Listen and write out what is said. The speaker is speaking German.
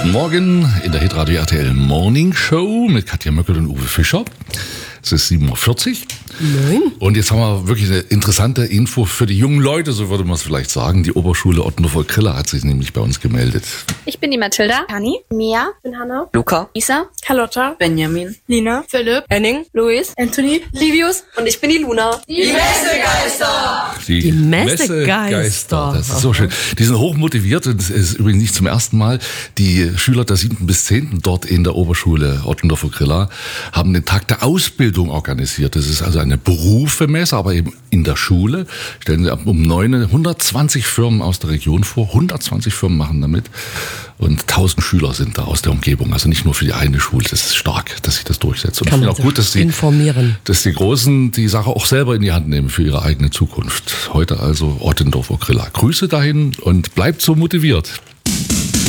Guten Morgen in der Hitradio RTL Morning Show mit Katja Möckel und Uwe Fischer. Es ist 7.40 Uhr. Nein. Und jetzt haben wir wirklich eine interessante Info für die jungen Leute, so würde man es vielleicht sagen. Die Oberschule Ottendorf-Kriller hat sich nämlich bei uns gemeldet. Ich bin die Mathilda. Anni, Mia, ich bin Hanna, Luca, Isa. Carlotta, Benjamin, Lina, Philipp, Henning, Luis. Anthony, Livius und ich bin die Luna. Die Messegeister. Das ist so schön. Die sind hochmotiviert und es ist übrigens nicht zum ersten Mal. Die Schüler der 7. bis 10. dort in der Oberschule Ottendorf-Kriller haben den Tag der Ausbildung organisiert. Das ist also eine Berufemesse, aber eben in der Schule. Stellen Sie ab um 9 120 Firmen aus der Region vor. 120 Firmen machen damit. Und 1000 Schüler sind da aus der Umgebung. Also nicht nur für die eine Schule. Das ist stark, dass sich das durchsetzt. Und ich finde auch gut, dass die Großen die Sache auch selber in die Hand nehmen für ihre eigene Zukunft. Heute also Ottendorf-Kriller. Grüße dahin und bleibt so motiviert.